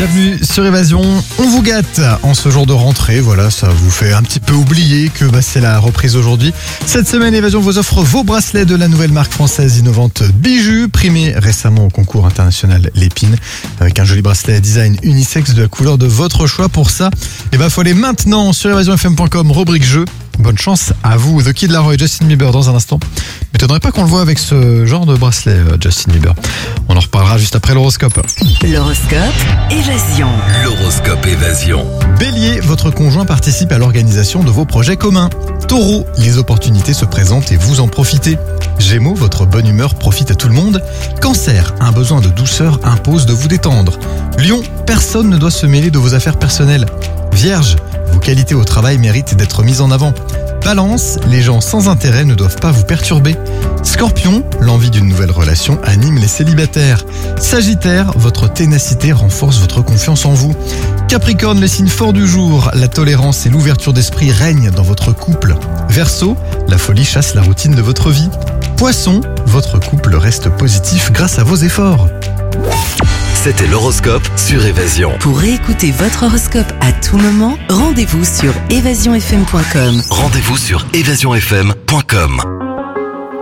Bienvenue sur Évasion. On vous gâte en ce jour de rentrée. Voilà, ça vous fait un petit peu oublier que c'est la reprise aujourd'hui. Cette semaine, Évasion vous offre vos bracelets de la nouvelle marque française innovante Bijou, primé récemment au concours international Lépine, avec un joli bracelet à design unisexe de la couleur de votre choix. Pour ça, faut aller maintenant sur évasionfm.com, rubrique jeu. Bonne chance à vous. The Kid Laroi et Justin Bieber dans un instant. M'étonnerait pas qu'on le voit avec ce genre de bracelet, Justin Bieber. On en reparlera juste après l'horoscope. L'horoscope Évasion. L'horoscope Évasion. Bélier, votre conjoint participe à l'organisation de vos projets communs. Taureau, les opportunités se présentent et vous en profitez. Gémeaux, votre bonne humeur profite à tout le monde. Cancer, un besoin de douceur impose de vous détendre. Lion, personne ne doit se mêler de vos affaires personnelles. Vierge, vos qualités au travail méritent d'être mises en avant. Balance, les gens sans intérêt ne doivent pas vous perturber. Scorpion, l'envie d'une nouvelle relation anime les célibataires. Sagittaire, votre ténacité renforce votre confiance en vous. Capricorne, le signe fort du jour, la tolérance et l'ouverture d'esprit règnent dans votre couple. Verseau, la folie chasse la routine de votre vie. Poisson, votre couple reste positif grâce à vos efforts. C'était l'horoscope sur Évasion. Pour réécouter votre horoscope à tout moment, rendez-vous sur évasionfm.com. Rendez-vous sur évasionfm.com.